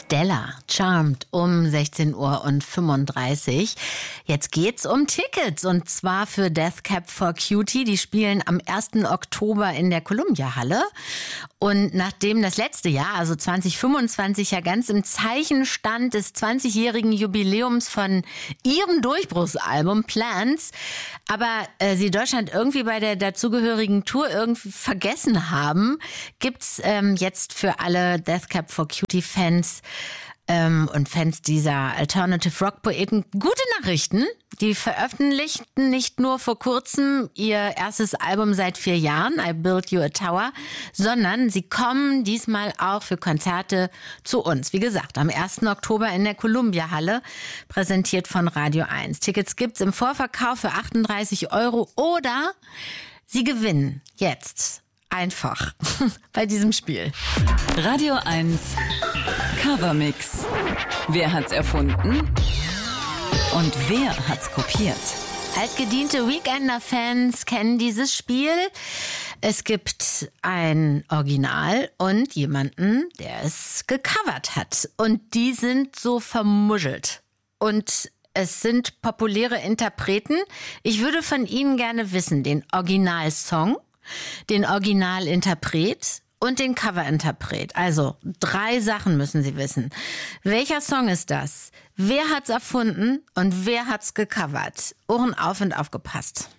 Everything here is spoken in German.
Stella, Charmed um 16:35 Uhr. Jetzt geht's um Tickets und zwar für Death Cab for Cutie. Die spielen am 1. Oktober in der Columbia-Halle. Und nachdem das letzte Jahr, also 2025, ja ganz im Zeichen stand des 20-jährigen Jubiläums von ihrem Durchbruchsalbum Plants, aber sie Deutschland irgendwie bei der dazugehörigen Tour irgendwie vergessen haben, gibt's jetzt für alle Death Cab for Cutie-Fans und Fans dieser Alternative Rock Poeten gute Nachrichten. Die veröffentlichten nicht nur vor kurzem ihr erstes Album seit 4 Jahren, I Built You a Tower, sondern sie kommen diesmal auch für Konzerte zu uns. Wie gesagt, am 1. Oktober in der Columbia-Halle, präsentiert von Radio 1. Tickets gibt's im Vorverkauf für 38 € oder sie gewinnen jetzt einfach bei diesem Spiel. Radio 1 Covermix. Wer hat's erfunden? Und wer hat's kopiert? Altgediente Weekender-Fans kennen dieses Spiel. Es gibt ein Original und jemanden, der es gecovert hat. Und die sind so vermuschelt. Und es sind populäre Interpreten. Ich würde von Ihnen gerne wissen, den Originalsong, den Originalinterpret und den Coverinterpret. Also 3 Sachen müssen Sie wissen. Welcher Song ist das? Wer hat's erfunden und wer hat's gecovert? Ohren auf und aufgepasst.